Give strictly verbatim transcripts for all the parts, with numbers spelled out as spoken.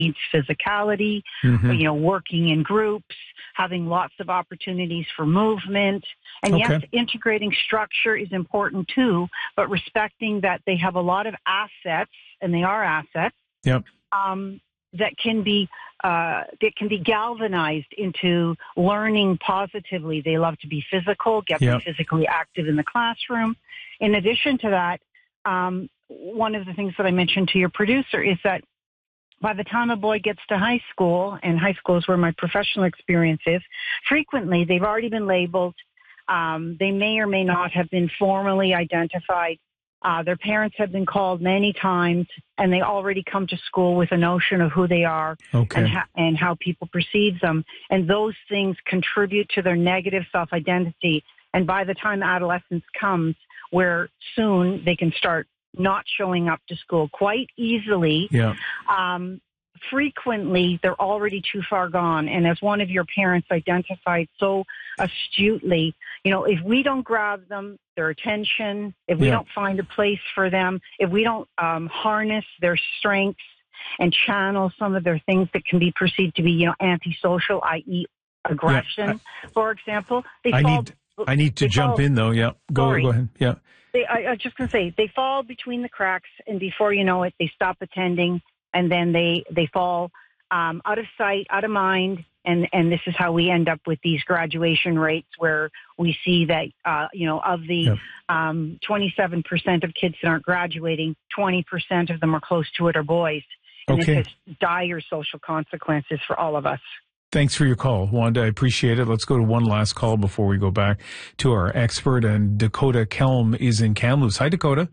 needs physicality, mm-hmm. you know, working in groups, having lots of opportunities for movement. And okay. yes, integrating structure is important too, but respecting that they have a lot of assets, and they are assets, yep. um, that can be uh, that can be galvanized into learning positively. They love to be physical, get yep. them physically active in the classroom. In addition to that, um, one of the things that I mentioned to your producer is that by the time a boy gets to high school, and high school is where my professional experience is, frequently they've already been labeled. Um, they may or may not have been formally identified. Uh, their parents have been called many times, and they already come to school with a notion of who they are okay. and, ha- and how people perceive them. And those things contribute to their negative self-identity. And by the time adolescence comes, where soon they can start not showing up to school quite easily, yeah. um, frequently they're already too far gone. And as one of your parents identified so astutely, you know, if we don't grab them, their attention, if we yeah. don't find a place for them, if we don't um, harness their strengths and channel some of their things that can be perceived to be, you know, antisocial, that is aggression, yeah. I, for example, they I fall. Need, I need to jump fall, in, though. Yeah, go, sorry. go ahead. Yeah. They, I, I was just going to say, they fall between the cracks, and before you know it, they stop attending, and then they, they fall um, out of sight, out of mind, and, and this is how we end up with these graduation rates where we see that, uh, you know, of the yep. um, twenty-seven percent of kids that aren't graduating, twenty percent of them are close to it are boys. And okay. this has dire social consequences for all of us. Thanks for your call, Wanda. I appreciate it. Let's go to one last call before we go back to our expert. And Dakota Kelm is in Kamloops. Hi, Dakota.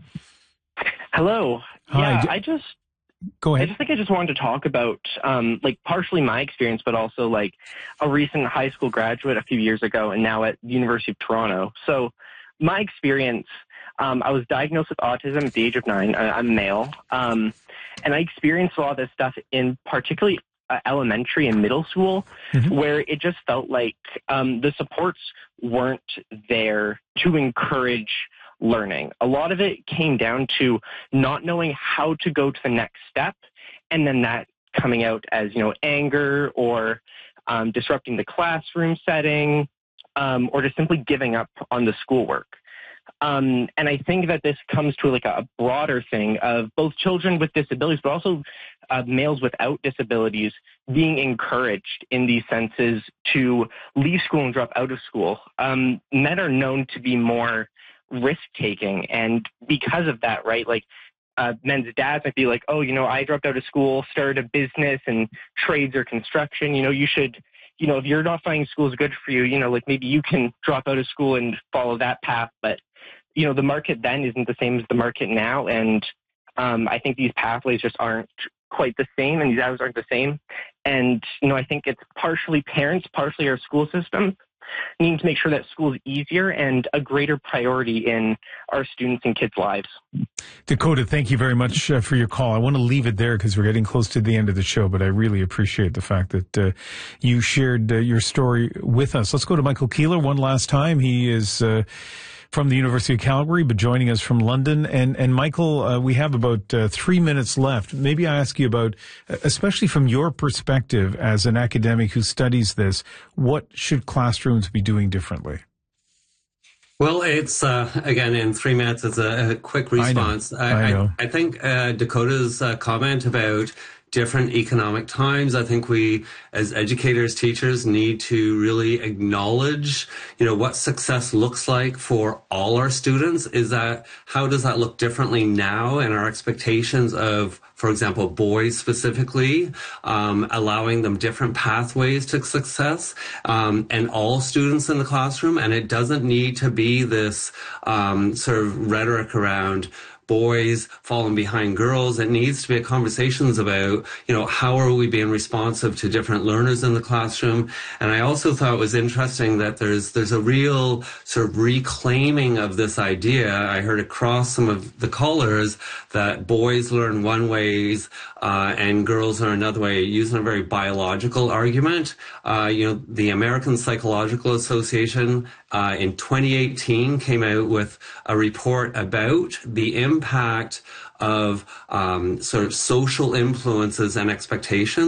Hello. Hi. Yeah, I just go ahead. I just think I just wanted to talk about um, like partially my experience, but also like a recent high school graduate a few years ago, and now at the University of Toronto. So my experience. Um, I was diagnosed with autism at the age of nine. I, I'm male, um, and I experienced a lot of this stuff in particularly uh, elementary and middle school, mm-hmm. where it just felt like um, the supports weren't there to encourage learning. A lot of it came down to not knowing how to go to the next step, and then that coming out as, you know, anger or um, disrupting the classroom setting, um, or just simply giving up on the schoolwork. Um, and I think that this comes to like a broader thing of both children with disabilities, but also uh, males without disabilities being encouraged in these senses to leave school and drop out of school. Um, men are known to be more risk-taking. And because of that, right, like uh, men's dads might be like, oh, you know, I dropped out of school, started a business in trades or construction. You know, you should, you know, if you're not finding school is good for you, you know, like maybe you can drop out of school and follow that path. But you know, the market then isn't the same as the market now. And um, I think these pathways just aren't quite the same, and these hours aren't the same. And, you know, I think it's partially parents, partially our school system needing to make sure that school is easier and a greater priority in our students and kids' lives. Dakota, thank you very much uh, for your call. I want to leave it there because we're getting close to the end of the show, but I really appreciate the fact that uh, you shared uh, your story with us. Let's go to Michael Keeler one last time. He is uh, from the University of Calgary, but joining us from London. And, and Michael, uh, we have about uh, three minutes left. Maybe I ask you about, especially from your perspective as an academic who studies this, what should classrooms be doing differently? Well, it's, uh, again, in three minutes, it's a, a quick response. I know. I, know. I, I think uh, Dakota's uh, comment about different economic times. I think we, as educators, teachers, need to really acknowledge, you know, what success looks like for all our students. Is that, how does that look differently now, and our expectations of, for example, boys specifically, um, allowing them different pathways to success, um, and all students in the classroom. And it doesn't need to be this um, sort of rhetoric around boys falling behind girls. It needs to be a conversations about, you know, how are we being responsive to different learners in the classroom. And I also thought it was interesting that there's there's a real sort of reclaiming of this idea. I heard across some of the callers that boys learn one ways uh, and girls learn another way, using a very biological argument. Uh, you know, the American Psychological Association uh, in twenty eighteen came out with a report about the impact of um, sort of social influences and expectations.